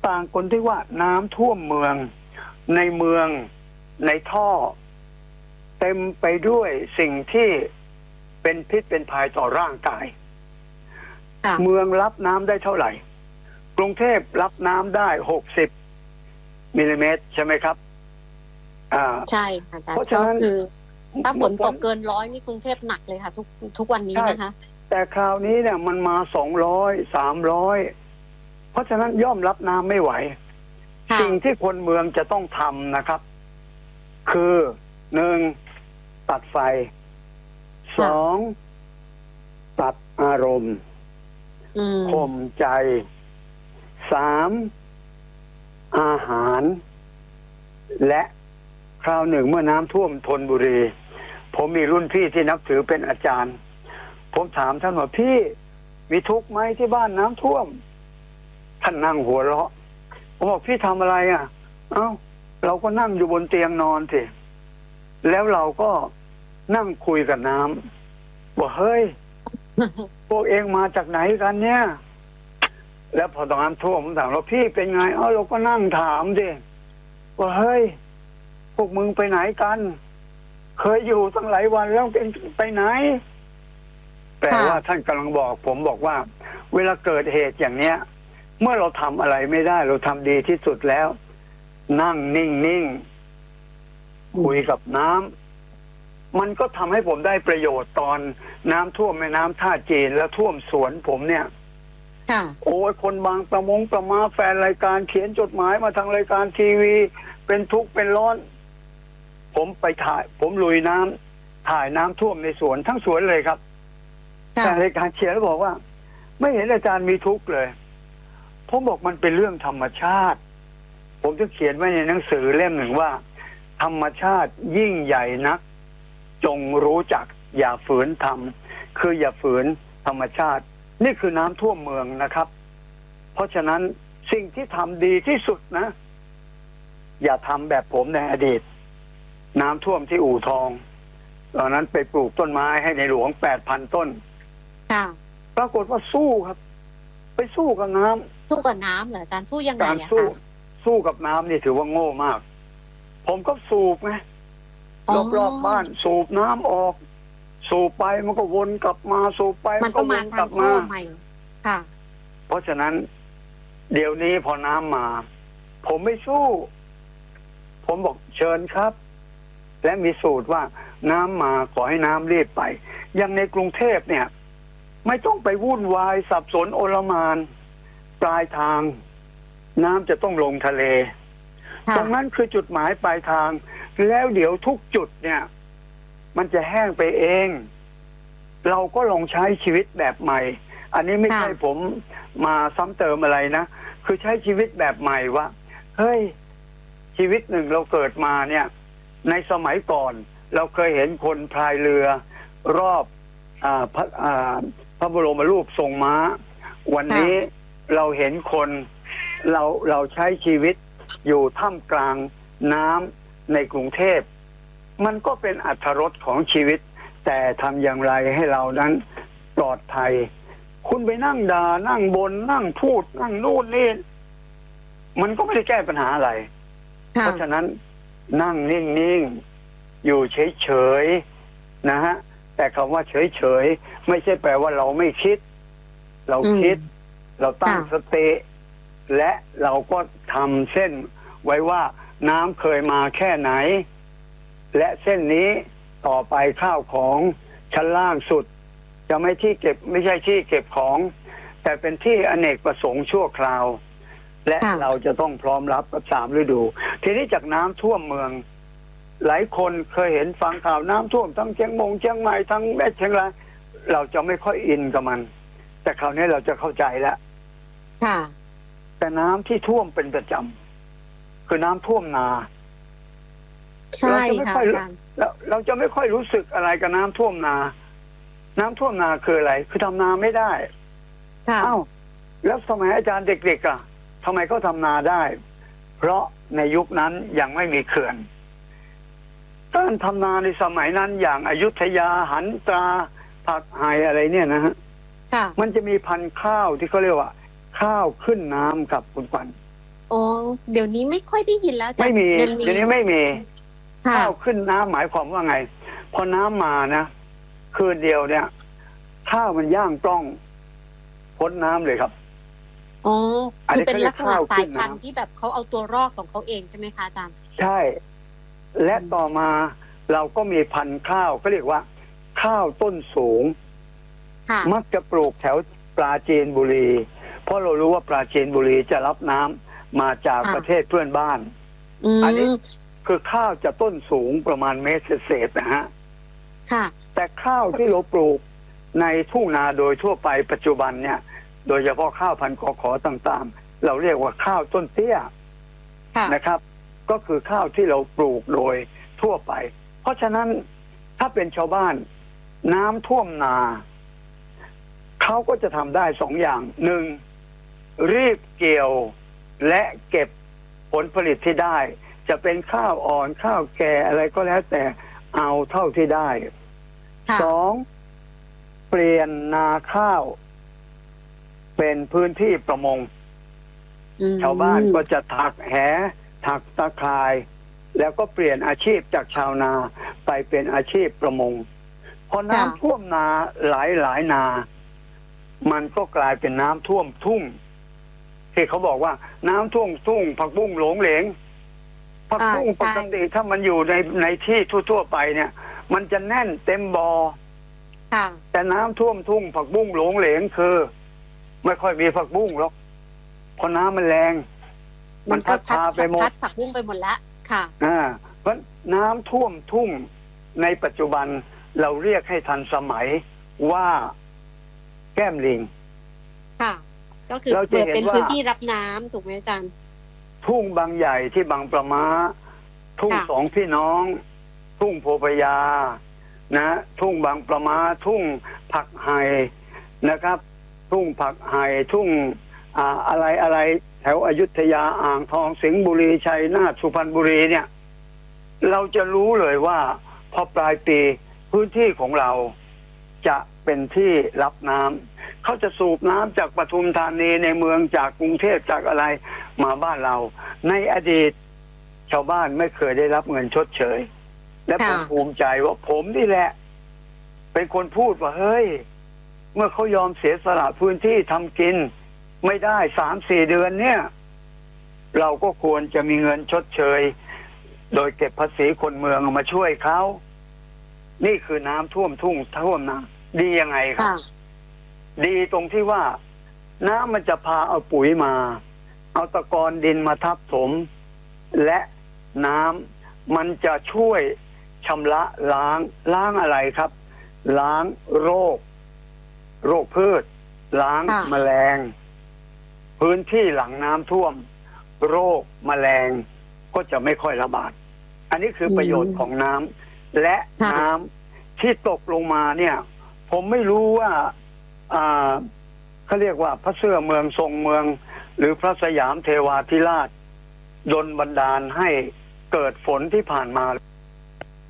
ต่างคนที่ว่าน้ำท่วมเมืองในเมืองในท่อเต็มไปด้วยสิ่งที่เป็นพิษเป็นภัยต่อร่างกายเมืองรับน้ำได้เท่าไหร่กรุงเทพรับน้ำได้60มิลลิเมตรใช่ไหมครับใช่ค่ะอาจารย์ก็คือถ้าฝนตกเกิน100นี่กรุงเทพหนักเลยค่ะทุกวันนี้นะคะแต่คราวนี้เนี่ยมันมา200 300เพราะฉะนั้นย่อมรับน้ำไม่ไหวสิ่งที่คนเมืองจะต้องทำนะครับคือ1ตัดไฟ2ตัดอารมณ์ข่มใจ3อาหารและคราวหนึ่งเมื่อน้ำท่วมธนบุรีผมมีรุ่นพี่ที่นับถือเป็นอาจารย์ผมถามท่านว่าพี่มีทุกข์ไหมที่บ้านน้ำท่วมท่านนั่งหัวเราะผมบอกพี่ทำอะไรอ่ะเราก็นั่งอยู่บนเตียงนอนสิแล้วเราก็นั่งคุยกับน้ำบอกเฮ้ย พวกเองมาจากไหนกันเนี่ยแล้วพอตอนน้ำท่วมผมถามว่าพี่เป็นไงเราก็นั่งถามดิว่าเฮ้ยพวกมึงไปไหนกันเคยอยู่ตั้งหลายวันแล้วเป็นไปไหนแปลว่าท่านกำลังบอกผมบอกว่าเวลาเกิดเหตุอย่างเนี้ยเมื่อเราทำอะไรไม่ได้เราทำดีที่สุดแล้วนั่งนิ่งๆคุยกับน้ำมันก็ทำให้ผมได้ประโยชน์ตอนน้ำท่วมแม่น้ำท่าจีนแล้วท่วมสวนผมเนี่ยโอ้ยคนบางประมาแฟนรายการเขียนจดหมายมาทางรายการทีวีเป็นทุกข์เป็นร้อนผมไปถ่ายผมลุยน้ำถ่ายน้ำท่วมในสวนทั้งสวนเลยครับแต่รายการเขียนแล้วบอกว่าไม่เห็นอาจารย์มีทุกข์เลยผมบอกมันเป็นเรื่องธรรมชาติผมจะเขียนไว้ในหนังสือเล่มหนึ่งว่าธรรมชาติยิ่งใหญ่นักจงรู้จักอย่าฝืนทำคืออย่าฝืนธรรมชาตินี่คือน้ำท่วมเมืองนะครับเพราะฉะนั้นสิ่งที่ทำดีที่สุดนะอย่าทำแบบผมในอดีตน้ำท่วมที่อู่ทองตอนนั้นไปปลูกต้นไม้ให้ในหลวง8,000 ต้นปรากฏว่าสู้ครับไปสู้กับน้ำสู้กับน้ำเหรออาจารย์สู้ยังไงการสู้กับน้ำนี่ถือว่าโง่มากผมก็สูบไงรอบบ้านสูบน้ำออกสูบไปมันก็วนกลับมาสูบไปมันก็วนกลับมาค่ะเพราะฉะนั้นเดี๋ยวนี้พอน้ำมาผมไม่สู้ผมบอกเชิญครับและมีสูตรว่าน้ำมาขอให้น้ำรีบไปอย่างในกรุงเทพเนี่ยไม่ต้องไปวุ่นวายสับสนโอลหม่านปลายทางน้ำจะต้องลงทะเลตรงนั้นคือจุดหมายปลายทางแล้วเดี๋ยวทุกจุดเนี่ยมันจะแห้งไปเองเราก็ลองใช้ชีวิตแบบใหม่อันนี้ไม่ใช่ผมมาซ้ำเติมอะไรนะคือใช้ชีวิตแบบใหม่ว่าเฮ้ยชีวิตหนึ่งเราเกิดมาเนี่ยในสมัยก่อนเราเคยเห็นคนพายเรือรอบพระบรมรูปทรงม้าวันนี้เราเห็นคนเราใช้ชีวิตอยู่ท่ามกลางน้ำในกรุงเทพมันก็เป็นอรรถรสของชีวิตแต่ทำอย่างไรให้เรานั้นปลอดภัยคุณไปนั่งด่านั่งบนนั่งพูดนั่งนู่นนี่มันก็ไม่ได้แก้ปัญหาอะไรเพราะฉะนั้นนั่งนิ่งๆอยู่เฉยๆนะฮะแต่คำว่าเฉยๆไม่ใช่แปลว่าเราไม่คิดเราคิดเราตั้งสติและเราก็ทำเส้นไว้ว่าน้ำเคยมาแค่ไหนและเส้นนี้ต่อไปข้าวของชั้นล่างสุดจะไม่ที่เก็บไม่ใช่ที่เก็บของแต่เป็นที่อเนกประสงค์ชั่วคราวและเราจะต้องพร้อมรับกับ3 ฤดูทีนี้จากน้ำท่วมเมืองหลายคนเคยเห็นฟังข่าวน้ำท่วมทั้งเชียงใหม่ทั้งแม่เชียงรายเราจะไม่ค่อยอินกับมันแต่คราวนี้เราจะเข้าใจแล้วแต่น้ำที่ท่วมเป็นประจำคือน้ำท่วมนาใช่ค่ะเราจะไม่ค่อยรู้สึกอะไรกับน้ำท่วมนาน้ำท่วมนาคืออะไรคือทำนาไม่ได้แล้วสมัยอาจารย์เด็กๆทำไมเขาทำนาได้เพราะในยุคนั้นยังไม่มีเขื่อนการทำนาในสมัยนั้นอย่างอยุธยาหันตราผักไห่อะไรเนี่ยนะฮะมันจะมีพันธุ์ข้าวที่เขาเรียกว่าข้าวขึ้นน้ำกับคุณขวัญอ๋อเดี๋ยวนี้ไม่ค่อยได้ยินแล้วไม่มีเดี๋ยวนี้ไม่มีข้าวขึ้นน้ำหมายความว่าไงพอน้ำมานะคืนเดียวเนี่ยข้าวมันย่างกล้องพ้นน้ำเลยครับอ๋อคือเป็นลักษณะสายพันธุ์ที่แบบเขาเอาตัวรอดของเขาเองใช่ไหมคะอาจารย์ใช่และต่อมาเราก็มีพันธุ์ข้าวก็เรียกว่าข้าวต้นสูงมักจะปลูกแถวปราจีนบุรีเพราะเรารู้ว่าปราจีนบุรีจะรับน้ำมาจากประเทศเพื่อนบ้านอันนี้คือข้าวจะต้นสูงประมาณเมตรเศษนะฮะแต่ข้าวที่เราปลูกในทุ่งนาโดยทั่วไปปัจจุบันเนี่ยโดยเฉพาะข้าวพันธุ์กข.ต่างๆเราเรียกว่าข้าวต้นเตี้ยนะครับก็คือข้าวที่เราปลูกโดยทั่วไปเพราะฉะนั้นถ้าเป็นชาวบ้านน้ำท่วมนาเขาก็จะทำได้สองอย่างหนึ่งรีบเกี่ยวและเก็บผลผลิตที่ได้จะเป็นข้าวอ่อนข้าวแก่อะไรก็แล้วแต่เอาเท่าที่ได้สองเปลี่ยนนาข้าวเป็นพื้นที่ประมงชาวบ้านก็จะถักแหถักตะข่ายแล้วก็เปลี่ยนอาชีพจากชาวนาไปเป็นอาชีพประมงพอน้ำท่วมนาหลายนามันก็กลายเป็นน้ำท่วมทุ่งที่เขาบอกว่าน้ำท่วมทุ่งผักบุ้งหลงเหลงผักบุ้งปกติถ้ามันอยู่ในที่ทั่วๆไปเนี่ยมันจะแน่นเต็มบอ่อแต่น้ำท่วมทุ่งผักบุ้งหลงเหลงคือไม่ค่อยมีผักบุ้งหรอกเพราะน้ำมันแรงมันพัดพาไปหมดผักบุ้งไปหมดแล้วค่ะเพราะน้ำท่วมทุ่งในปัจจุบันเราเรียกให้ทันสมัยว่าแก้มลิงค่ะก็คือเปิดเป็นพื้นที่รับน้ำถูกไหมอาจารย์ทุ่งบางใหญ่ที่บางประมาทุ่งสองพี่น้องทุ่งโพพยานะทุ่งบางประมาทุ่งผักไห่นะครับทุ่งผักไห่ทุ่งอะไรแถวอยุธยาอ่างทองสิงห์บุรีชัยนาทสุพรรณบุรีเนี่ยเราจะรู้เลยว่าพอปลายปีพื้นที่ของเราจะเป็นที่รับน้ำเขาจะสูบน้ำจากปทุมธานีในเมืองจากกรุงเทพจากอะไรมาบ้านเราในอดีตชาวบ้านไม่เคยได้รับเงินชดเชยและผมภูมิใจว่าผมนี่แหละเป็นคนพูดว่าเฮ้ยเมื่อเขายอมเสียสละพื้นที่ทำกินไม่ได้3-4 เดือนเนี่ยเราก็ควรจะมีเงินชดเชยโดยเก็บภาษีคนเมืองมาช่วยเขานี่คือน้ำท่วมทุ่งท่วมนาดียังไงครับดีตรงที่ว่าน้ำมันจะพาเอาปุ๋ยมาเอาตะกอนดินมาทับถมและน้ำมันจะช่วยชำระล้างอะไรครับล้างโรคพืชล้างแมลงพื้นที่หลังน้ำท่วมโรคแมลงก็จะไม่ค่อยระบาดอันนี้คือประโยชน์ของน้ำและน้ำที่ตกลงมาเนี่ยผมไม่รู้ว่าเขาเรียกว่าพระเสื้อเมืองทรงเมืองหรือพระสยามเทวาธิราชดลบันดาลให้เกิดฝนที่ผ่านมา